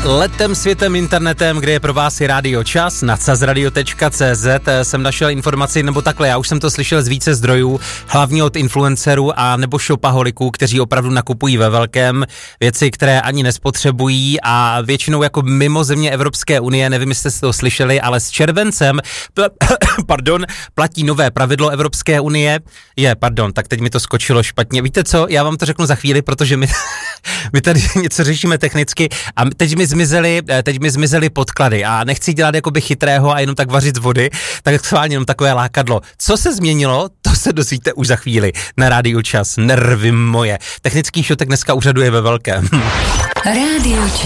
Letem, světem, internetem, kde je pro vás i Radio Čas, na cazradio.cz jsem našel informaci, nebo takhle, já už jsem to slyšel z více zdrojů, hlavně od influencerů a nebo shopaholiků, kteří opravdu nakupují ve velkém věci, které ani nespotřebují a většinou jako mimo země Evropské unie, nevím, jestli jste to slyšeli, ale s červencem, platí nové pravidlo Evropské unie, tak teď mi to skočilo špatně, víte co, já vám to řeknu za chvíli, protože my tady něco řešíme technicky a teď mi zmizely podklady a nechci dělat jakoby chytrého a jenom tak vařit z vody, tak schválně jenom takové lákadlo. Co se změnilo, to se dozvíte už za chvíli na Rádiu Čas. Nervy moje. Technický šotek dneska úřaduje ve velkém. Rádio Čas.